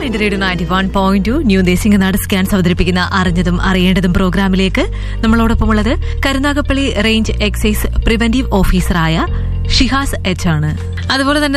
ഇത് radio 91.2 new Desinganad scans അവതരിപ്പിക്കുന്ന അറിഞ്ഞതും അറിയേണ്ടതും പ്രോഗ്രാമിലേക്ക് നമ്മളോടൊപ്പമുള്ളത് കരുനാഗപ്പള്ളി റേഞ്ച് എക്സൈസ് പ്രിവന്റീവ് ഓഫീസറായ ഷിഹാസ് എച്ച് ആണ്. അതുപോലെ തന്നെ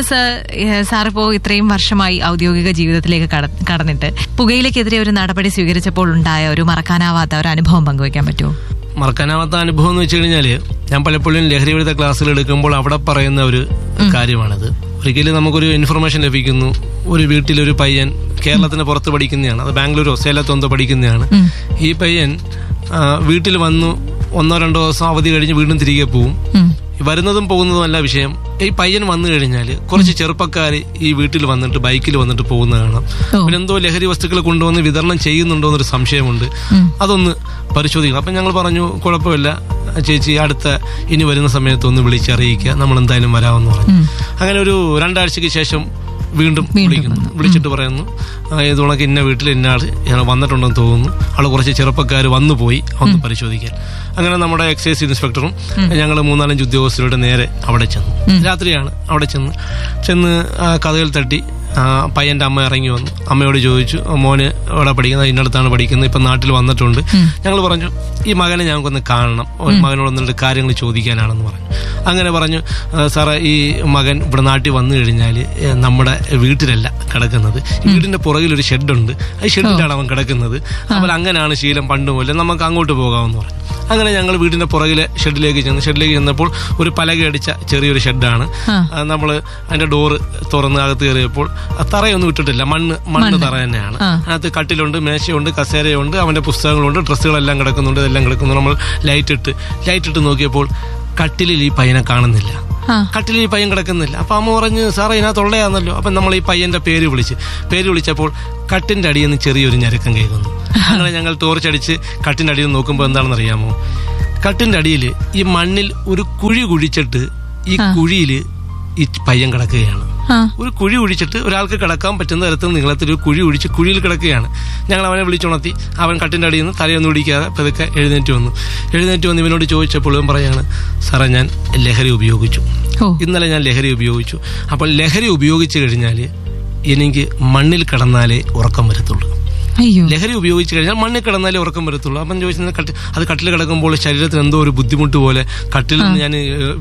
സാർ ഇപ്പോൾ ഇത്രയും വർഷമായി ഔദ്യോഗിക ജീവിതത്തിലേക്ക് കടന്നിട്ട് പുകയിലക്കെതിരെ ഒരു നടപടി സ്വീകരിച്ചപ്പോൾ ഉണ്ടായ ഒരു മറക്കാനാവാത്ത ഒരു അനുഭവം പങ്കുവയ്ക്കാൻ പറ്റുമോ? മറക്കാനാവാത്ത അനുഭവം എന്ന് വെച്ച് കഴിഞ്ഞാൽ, ഞാൻ പലപ്പോഴും ലഹരി വിരുദ്ധ ക്ലാസ്സുകൾ എടുക്കുമ്പോൾ അവിടെ പറയുന്ന ഒരു കാര്യമാണത്. ഒരിക്കലും നമുക്കൊരു ഇൻഫർമേഷൻ ലഭിക്കുന്നു, ഒരു വീട്ടിലൊരു പയ്യൻ കേരളത്തിന് പുറത്ത് പഠിക്കുന്നതാണ്, അത് ബാംഗ്ലൂരോ സേലത്തോ എന്തോ പഠിക്കുന്നതാണ്. ഈ പയ്യൻ വീട്ടിൽ വന്നു 1-2 ദിവസം അവധി കഴിഞ്ഞ് വീണ്ടും തിരികെ പോവും. വരുന്നതും പോകുന്നതുമല്ല വിഷയം. ഈ പയ്യൻ വന്നു കഴിഞ്ഞാൽ കുറച്ച് ചെറുപ്പക്കാർ ഈ വീട്ടിൽ വന്നിട്ട് ബൈക്കിൽ വന്നിട്ട് പോകുന്ന കാണാം. അവരെന്തോ ലഹരി വസ്തുക്കൾ കൊണ്ടുവന്ന് വിതരണം ചെയ്യുന്നുണ്ടോ എന്നൊരു സംശയമുണ്ട്. അതൊന്ന് പരിശോധിക്കണം. അപ്പം ഞങ്ങൾ പറഞ്ഞു, കുഴപ്പമില്ല ചേച്ചി, അടുത്ത ഇനി വരുന്ന സമയത്ത് ഒന്ന് വിളിച്ചറിയിക്കുക, നമ്മൾ എന്തായാലും വരാമെന്ന് പറഞ്ഞു. അങ്ങനെ ഒരു 2 ആഴ്ചയ്ക്ക് ശേഷം വീണ്ടും വിളിച്ചിട്ട് പറയുന്നു, ഇത് ഉണക്ക് ഇന്ന വീട്ടിൽ ഇന്ന ആള് വന്നിട്ടുണ്ടെന്ന് തോന്നുന്നു, ആള് കുറച്ച് ചെറുപ്പക്കാർ വന്നുപോയി, ഒന്ന് പരിശോധിക്കാൻ. അങ്ങനെ നമ്മുടെ എക്സൈസ് ഇൻസ്പെക്ടറും ഞങ്ങൾ 3-4 ഉദ്യോഗസ്ഥരുടെ നേരെ അവിടെ ചെന്നു. രാത്രിയാണ്. അവിടെ ചെന്ന് കഥകൾ തട്ടി പയ്യന്റെ അമ്മ ഇറങ്ങി വന്നു. അമ്മയോട് ചോദിച്ചു, മോന് എവിടെ പഠിക്കുന്നത്? ഇന്നടത്താണ് പഠിക്കുന്നത്, ഇപ്പം നാട്ടിൽ വന്നിട്ടുണ്ട്. ഞങ്ങൾ പറഞ്ഞു, ഈ മകനെ ഞങ്ങൾക്കൊന്ന് കാണണം, മകനോട് 1-2 കാര്യങ്ങൾ ചോദിക്കാനാണെന്ന് പറഞ്ഞു. അങ്ങനെ പറഞ്ഞു, സാറേ ഈ മകൻ ഇവിടെ നാട്ടിൽ വന്നു കഴിഞ്ഞാൽ നമ്മുടെ വീട്ടിലല്ല കിടക്കുന്നത്, വീടിന്റെ പുറകിൽ ഒരു ഷെഡുണ്ട്, ആ ഷെഡിലാണ് അവൻ കിടക്കുന്നത്. അപ്പോൾ അങ്ങനെയാണ് ശീലം പണ്ട് പോലെ, നമുക്ക് അങ്ങോട്ട് പോകാമെന്ന് പറഞ്ഞു. അങ്ങനെ ഞങ്ങൾ വീടിന്റെ പുറകിലെ ഷെഡിലേക്ക് ചെന്നപ്പോൾ ഒരു പലക അടിച്ച ചെറിയൊരു ഷെഡാണ്. നമ്മൾ അതിന്റെ ഡോറ് തുറന്ന് അകത്ത് കയറിയപ്പോൾ തറയൊന്നും ഇട്ടിട്ടില്ല, മണ്ണ് തറ തന്നെയാണ്. അതിനകത്ത് കട്ടിലുണ്ട്, മേശയുണ്ട്, കസേരയുണ്ട്, അവന്റെ പുസ്തകങ്ങളുണ്ട്, ഡ്രസ്സുകളെല്ലാം കിടക്കുന്നുണ്ട്, ഇതെല്ലാം കിടക്കുന്നു. നമ്മൾ ലൈറ്റ് ഇട്ട് നോക്കിയപ്പോൾ കട്ടിലിൽ ഈ പയ്യനെ കാണുന്നില്ല, കട്ടിലിൽ ഈ പയ്യൻ കിടക്കുന്നില്ല. അപ്പൊ അമ്മ പറഞ്ഞു, സാറേ ഇതിനകത്തുള്ളയാന്നല്ലോ. അപ്പൊ നമ്മൾ ഈ പയ്യന്റെ പേര് വിളിച്ചപ്പോൾ കട്ടിന്റെ അടിയിൽ നിന്ന് ചെറിയൊരു ഞരക്കം കേൾക്കുന്നു. അങ്ങനെ ഞങ്ങൾ ടോർച്ചടിച്ച് കട്ടിന്റെ അടിയിൽ നോക്കുമ്പോൾ എന്താണെന്ന് അറിയാമോ? കട്ടിന്റെ അടിയിൽ ഈ മണ്ണിൽ ഒരു കുഴി കുഴിച്ചിട്ട് ഈ കുഴിയിൽ ഈ പയ്യൻ കിടക്കുകയാണ്. ഒരു കുഴി കുഴിച്ചിട്ട് ഒരാൾക്ക് കിടക്കാൻ പറ്റുന്ന തരത്തിൽ നീളത്തിൽ ഒരു കുഴി കുഴിച്ച് കുഴിയിൽ കിടക്കുകയാണ്. ഞങ്ങൾ അവനെ വിളിച്ചുണർത്തി. അവൻ കട്ടിന്റെ അടിയിൽ നിന്ന് തലയൊന്നും ഇടിക്കാതെ പതുക്കെ എഴുന്നേറ്റ് വന്നു. ഇവനോട് ചോദിച്ചപ്പോൾ പറയാണ്, സാറേ ഞാൻ ലഹരി ഉപയോഗിച്ചു, ഇന്നലെ ഞാൻ ലഹരി ഉപയോഗിച്ചു. അപ്പോൾ ലഹരി ഉപയോഗിച്ചു കഴിഞ്ഞാൽ എനിക്ക് മണ്ണിൽ കിടന്നാലേ ഉറക്കം വരത്തുള്ളൂ. ലഹരി ഉപയോഗിച്ച് കഴിഞ്ഞാൽ മണ്ണിൽ കിടന്നാലേ ഉറക്കം വരത്തുള്ളൂ. അപ്പം ചോദിച്ചത്, അത് കട്ടിൽ കിടക്കുമ്പോൾ ശരീരത്തിന് എന്തോ ഒരു ബുദ്ധിമുട്ട് പോലെ, കട്ടിൽ നിന്ന് ഞാൻ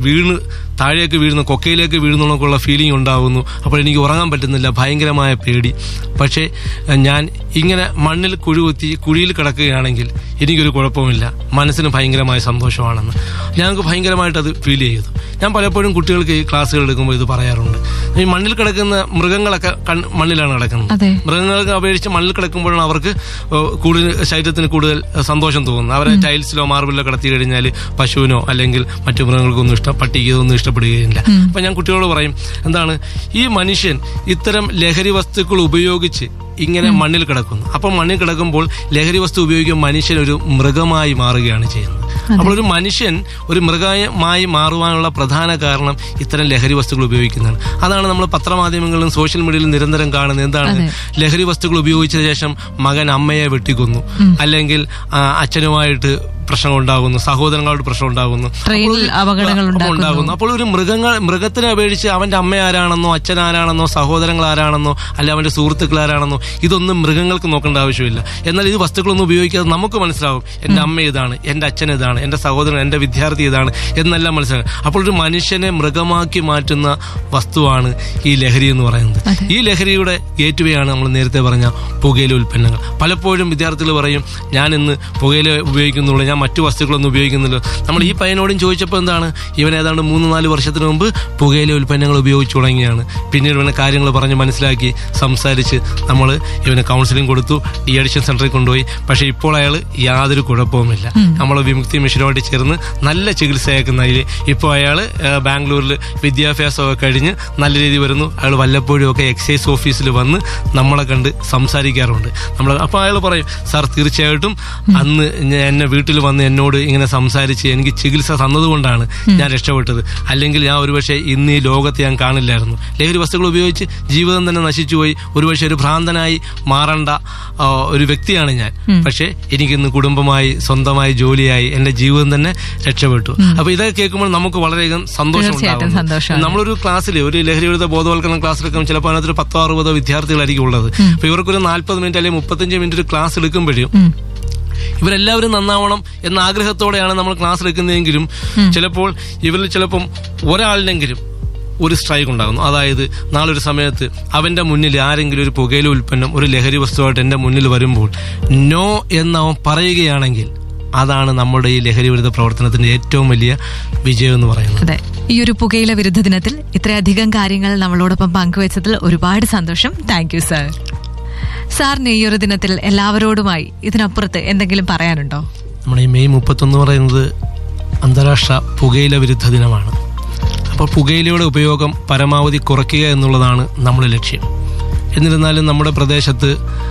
താഴേക്ക് വീഴുന്നു, കൊക്കയിലേക്ക് വീഴുന്നൊക്കെയുള്ള ഫീലിംഗ് ഉണ്ടാകുന്നു. അപ്പോൾ എനിക്ക് ഉറങ്ങാൻ പറ്റുന്നില്ല, ഭയങ്കരമായ പേടി. പക്ഷേ ഞാൻ ഇങ്ങനെ മണ്ണിൽ കുഴിയിൽ കിടക്കുകയാണെങ്കിൽ എനിക്കൊരു കുഴപ്പമില്ല, മനസ്സിന് ഭയങ്കരമായ സന്തോഷമാണെന്ന് ഞങ്ങൾക്ക് ഭയങ്കരമായിട്ട് അത് ഫീൽ ചെയ്തു. ഞാൻ പലപ്പോഴും കുട്ടികൾക്ക് ഈ ക്ലാസ്സുകൾ എടുക്കുമ്പോൾ ഇത് പറയാറുണ്ട്. ഈ മണ്ണിൽ കിടക്കുന്ന മൃഗങ്ങളൊക്കെ മണ്ണിലാണ് കിടക്കുന്നത്. മൃഗങ്ങൾക്ക് അപേക്ഷിച്ച് മണ്ണിൽ കിടക്കുമ്പോഴാണ് അവർക്ക് ശരീരത്തിന് കൂടുതൽ സന്തോഷം തോന്നുന്നത്. അവരെ ടൈൽസിലോ മാർബിളിലോ കിടത്തി കഴിഞ്ഞാൽ പശുവിനോ അല്ലെങ്കിൽ മറ്റു മൃഗങ്ങൾക്കൊന്നും പട്ടിക്ക് ഇതൊന്നും ഇഷ്ടപ്പെടുകയില്ല. അപ്പൊ ഞാൻ കുട്ടികളോട് പറയും, എന്താണ് ഈ മനുഷ്യൻ ഇത്തരം ലഹരി വസ്തുക്കൾ ഉപയോഗിച്ച് ഇങ്ങനെ മണ്ണിൽ കിടക്കുന്നു. അപ്പം മണ്ണിൽ കിടക്കുമ്പോൾ ലഹരി വസ്തു ഉപയോഗിക്കുമ്പോൾ മനുഷ്യൻ ഒരു മൃഗമായി മാറുകയാണ് ചെയ്യുന്നത്. അപ്പോൾ ഒരു മനുഷ്യൻ ഒരു മൃഗമായി മാറുവാനുള്ള പ്രധാന കാരണം ഇത്തരം ലഹരി വസ്തുക്കൾ ഉപയോഗിക്കുന്നതാണ്. അതാണ് നമ്മൾ പത്രമാധ്യമങ്ങളിലും സോഷ്യൽ മീഡിയയിലും നിരന്തരം കാണുന്നത്. എന്താണ്? ലഹരി വസ്തുക്കൾ ഉപയോഗിച്ച ശേഷം മകൻ അമ്മയെ വെട്ടിക്കൊന്നു, അല്ലെങ്കിൽ അച്ഛനുമായിട്ട് പ്രശ്നം ഉണ്ടാകുന്നു, സഹോദരങ്ങളോട് പ്രശ്നം ഉണ്ടാകുന്നു, ഉണ്ടാകുന്നു. അപ്പോൾ ഒരു മൃഗത്തിനെ അപേക്ഷിച്ച് അവന്റെ അമ്മ ആരാണെന്നോ അച്ഛൻ ആരാണെന്നോ സഹോദരങ്ങൾ ആരാണെന്നോ അല്ലെ അവന്റെ സുഹൃത്തുക്കൾ ആരാണെന്നോ ഇതൊന്നും മൃഗങ്ങൾക്ക് നോക്കേണ്ട ആവശ്യമില്ല. എന്നാൽ ഇത് വസ്തുക്കളൊന്നും ഉപയോഗിക്കാതെ നമുക്ക് മനസ്സിലാവും, എന്റെ അമ്മ ഇതാണ്, എന്റെ അച്ഛൻ ഇതാണ്, എന്റെ സഹോദരൻ, എന്റെ വിദ്യാർത്ഥി ഇതാണ് എന്നെല്ലാം മനസ്സിലാകും. അപ്പോൾ ഒരു മനുഷ്യനെ മൃഗമാക്കി മാറ്റുന്ന വസ്തുവാണ് ഈ ലഹരി എന്ന് പറയുന്നത്. ഈ ലഹരിയുടെ ഗേറ്റ്വേ ആണ് നമ്മൾ നേരത്തെ പറഞ്ഞ പുകയില ഉൽപ്പന്നങ്ങൾ. പലപ്പോഴും വിദ്യാർത്ഥികൾ പറയും, ഞാൻ ഇന്ന് പുകയില ഉപയോഗിക്കുന്നുള്ളൂ, ഞാൻ മറ്റു വസ്തുക്കളൊന്നും ഉപയോഗിക്കുന്നില്ല. നമ്മൾ ഈ പയ്യനോടും ചോദിച്ചപ്പോൾ എന്താണ്, ഇവൻ ഏതാണ്ട് 3-4 വർഷത്തിന് മുമ്പ് പുകയില ഉൽപ്പന്നങ്ങൾ ഉപയോഗിച്ചു തുടങ്ങിയാണ്. പിന്നീട് ഇവനെ കാര്യങ്ങൾ പറഞ്ഞ് മനസ്സിലാക്കി സംസാരിച്ച് നമ്മൾ ഇവന് കൗൺസിലിംഗ് കൊടുത്തു, ഡി അഡിക്ഷൻ സെന്ററിൽ കൊണ്ടുപോയി. പക്ഷെ ഇപ്പോൾ അയാൾ യാതൊരു കുഴപ്പവുമില്ല. നമ്മൾ വിമുക്തി മിഷനുമായിട്ട് ചേർന്ന് നല്ല ചികിത്സയാക്കുന്നതിൽ ഇപ്പോൾ അയാൾ ബാംഗ്ലൂരിൽ വിദ്യാഭ്യാസമൊക്കെ കഴിഞ്ഞ് നല്ല രീതിയിൽ വരുന്നു. അയാൾ വല്ലപ്പോഴും ഒക്കെ എക്സൈസ് ഓഫീസിൽ വന്ന് നമ്മളെ കണ്ട് സംസാരിക്കാറുണ്ട്. അപ്പോൾ അയാൾ പറയും, സാർ തീർച്ചയായിട്ടും അന്ന് എന്നെ വീട്ടിൽ വന്ന് എന്നോട് ഇങ്ങനെ സംസാരിച്ച് എനിക്ക് ചികിത്സ തന്നതുകൊണ്ടാണ് ഞാൻ രക്ഷപ്പെട്ടത്, അല്ലെങ്കിൽ ഞാൻ ഒരുപക്ഷെ ഇന്ന് ഈ ലോകത്ത് ഞാൻ കാണില്ലായിരുന്നു. ലഹരി വസ്തുക്കൾ ഉപയോഗിച്ച് ജീവിതം തന്നെ നശിച്ചുപോയി, ഒരുപക്ഷെ ഒരു ഭ്രാന്തനായി മാറേണ്ട ഒരു വ്യക്തിയാണ് ഞാൻ. പക്ഷെ എനിക്കിന്ന് കുടുംബമായി, സ്വന്തമായി ജോലിയായി, എന്റെ ജീവിതം തന്നെ രക്ഷപ്പെട്ടു. അപ്പൊ ഇതൊക്കെ കേൾക്കുമ്പോൾ നമുക്ക് വളരെയധികം സന്തോഷം ഉണ്ടാകും. നമ്മളൊരു ക്ലാസ്സിൽ ഒരു ലഹരി വിരുദ്ധ ബോധവൽക്കരണ ക്ലാസ് എടുക്കുമ്പോൾ ചിലപ്പോൾ അതിനകത്ത് 10-60 വിദ്യാർത്ഥികളായിരിക്കും ഉള്ളത്. അപ്പൊ ഇവർക്കൊരു 40 മിനിറ്റ് അല്ലെങ്കിൽ 35 മിനിറ്റ് ഒരു ക്ലാസ് എടുക്കുമ്പോഴും ഇവരെല്ലാവരും നന്നാവണം എന്ന ആഗ്രഹത്തോടെയാണ് നമ്മൾ ക്ലാസ് എടുക്കുന്നതെങ്കിലും ചിലപ്പോൾ ഇവരിൽ ചിലപ്പം ഒരാളിനെങ്കിലും ഒരു സ്ട്രൈക്ക് ഉണ്ടാകുന്നു. അതായത് നാളെ ഒരു സമയത്ത് അവന്റെ മുന്നിൽ ആരെങ്കിലും ഒരു പുകയില ഉൽപ്പന്നം ഒരു ലഹരി വസ്തുവായിട്ട് എന്റെ മുന്നിൽ വരുമ്പോൾ നോ എന്ന് അവൻ പറയുകയാണെങ്കിൽ അതാണ് നമ്മുടെ ഈ ലഹരി വിരുദ്ധ പ്രവർത്തനത്തിന്റെ ഏറ്റവും വലിയ വിജയം എന്ന് പറയുന്നത്. അതെ, ഈ ഒരു പുകയില വിരുദ്ധ ദിനത്തിൽ ഇത്രയധികം കാര്യങ്ങൾ നമ്മളോടൊപ്പം പങ്കുവച്ചതിൽ ഒരുപാട് സന്തോഷം. Thank you sir. സാറിന് ഈ ഒരു ദിനത്തിൽ എല്ലാവരോടുമായി ഇതിനപ്പുറത്ത് എന്തെങ്കിലും പറയാനുണ്ടോ? നമ്മുടെ ഈ മെയ് 31 പറയുന്നത് അന്താരാഷ്ട്ര പുകയില വിരുദ്ധ ദിനമാണ്. അപ്പോൾ പുകയിലയുടെ ഉപയോഗം പരമാവധി കുറയ്ക്കുക എന്നുള്ളതാണ് നമ്മുടെ ലക്ഷ്യം. എന്നിരുന്നാലും നമ്മുടെ പ്രദേശത്ത്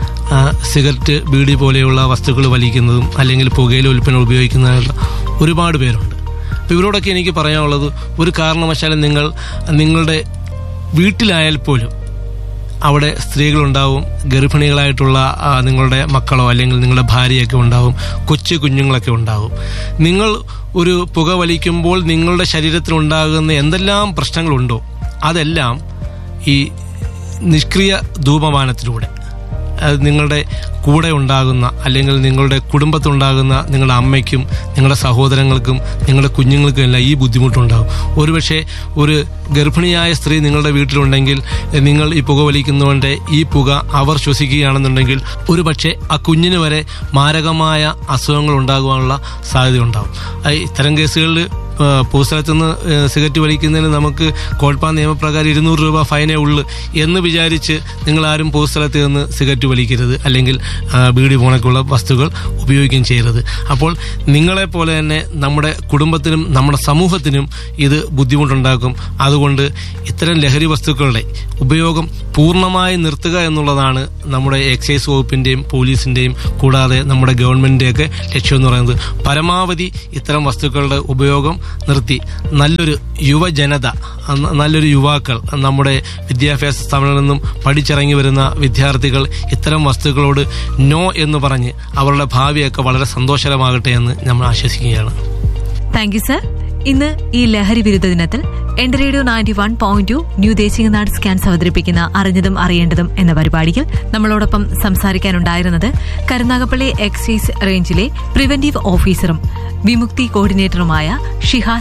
സിഗരറ്റ്, ബീഡി പോലെയുള്ള വസ്തുക്കൾ വലിക്കുന്നതും അല്ലെങ്കിൽ പുകയില ഉൽപ്പന്നം ഉപയോഗിക്കുന്നതിനുള്ള ഒരുപാട് പേരുണ്ട്. അപ്പോൾ ഇവരോടൊക്കെ എനിക്ക് പറയാനുള്ളത്, ഒരു കാരണവശാലും നിങ്ങളുടെ വീട്ടിലായാൽ പോലും അവിടെ സ്ത്രീകളുണ്ടാവും, ഗർഭിണികളായിട്ടുള്ള നിങ്ങളുടെ മക്കളോ അല്ലെങ്കിൽ നിങ്ങളുടെ ഭാര്യയൊക്കെ ഉണ്ടാവും, കൊച്ചു കുഞ്ഞുങ്ങളൊക്കെ ഉണ്ടാവും. നിങ്ങൾ ഒരു പുക വലിക്കുമ്പോൾ നിങ്ങളുടെ ശരീരത്തിലുണ്ടാകുന്ന എന്തെല്ലാം പ്രശ്നങ്ങളുണ്ടോ അതെല്ലാം ഈ നിഷ്ക്രിയ ധൂമപാനത്തിലൂടെ നിങ്ങളുടെ കൂടെ ഉണ്ടാകുന്ന അല്ലെങ്കിൽ നിങ്ങളുടെ കുടുംബത്തുണ്ടാകുന്ന നിങ്ങളുടെ അമ്മയ്ക്കും നിങ്ങളുടെ സഹോദരങ്ങൾക്കും നിങ്ങളുടെ കുഞ്ഞുങ്ങൾക്കും എല്ലാം ഈ ബുദ്ധിമുട്ടുണ്ടാകും. ഒരുപക്ഷെ ഒരു ഗർഭിണിയായ സ്ത്രീ നിങ്ങളുടെ വീട്ടിലുണ്ടെങ്കിൽ നിങ്ങൾ ഈ പുക വലിക്കുന്നതുകൊണ്ട് ഈ പുക അവർ ശ്വസിക്കുകയാണെന്നുണ്ടെങ്കിൽ ഒരുപക്ഷെ ആ കുഞ്ഞിന് വരെ മാരകമായ അസുഖങ്ങൾ ഉണ്ടാകുവാനുള്ള സാധ്യതയുണ്ടാകും. ഇത്തരം കേസുകളിൽ പൊതുസ്ഥലത്തുനിന്ന് സിഗരറ്റ് വലിക്കുന്നതിന് നമുക്ക് കോൾപ്പാ നിയമപ്രകാരം 200 രൂപ ഫൈനേ ഉള്ളൂ എന്ന് വിചാരിച്ച് നിങ്ങളാരും പൊതുസ്ഥലത്ത് നിന്ന് സിഗരറ്റ് വലിക്കരുത്, അല്ലെങ്കിൽ ബീഡി പോണക്കുള്ള വസ്തുക്കൾ ഉപയോഗിക്കുകയും ചെയ്യരുത്. അപ്പോൾ നിങ്ങളെപ്പോലെ തന്നെ നമ്മുടെ കുടുംബത്തിനും നമ്മുടെ സമൂഹത്തിനും ഇത് ബുദ്ധിമുട്ടുണ്ടാക്കും. അതുകൊണ്ട് ഇത്തരം ലഹരി വസ്തുക്കളുടെ ഉപയോഗം പൂർണ്ണമായി നിർത്തുക എന്നുള്ളതാണ് നമ്മുടെ എക്സൈസ് വകുപ്പിന്റെയും പോലീസിന്റെയും കൂടാതെ നമ്മുടെ ഗവൺമെന്റിന്റെയൊക്കെ ലക്ഷ്യം എന്ന് പറയുന്നത്. പരമാവധി ഇത്തരം വസ്തുക്കളുടെ ഉപയോഗം നിർത്തി നല്ലൊരു യുവജനത, നല്ലൊരു യുവാക്കൾ, നമ്മുടെ വിദ്യാഭ്യാസ സ്ഥാപനങ്ങളിൽ നിന്നും പഠിച്ചിറങ്ങി വരുന്ന വിദ്യാർത്ഥികൾ ഇത്തരം വസ്തുക്കളോട് നോ എന്ന് പറഞ്ഞ് അവരുടെ ഭാവിയൊക്കെ വളരെ സന്തോഷകരമാകട്ടെ എന്ന് നമ്മൾ ആശംസിക്കുകയാണ്. Thank you sir. ഇന്ന് ഈ ലഹരി വിരുദ്ധ ദിനത്തിൽ എന്റെ റേഡിയോ 91.2 ന്യൂ ദേശികനാട് സ്കാൻസ് അവതരിപ്പിക്കുന്ന അറിഞ്ഞതും അറിയേണ്ടതും എന്ന പരിപാടിയിൽ നമ്മളോടൊപ്പം സംസാരിക്കാനുണ്ടായിരുന്നത് കരുനാഗപ്പള്ളി എക്സൈസ് റേഞ്ചിലെ പ്രിവന്റീവ് ഓഫീസറും വിമുക്തി കോർഡിനേറ്ററുമായ ഷിഹാസ്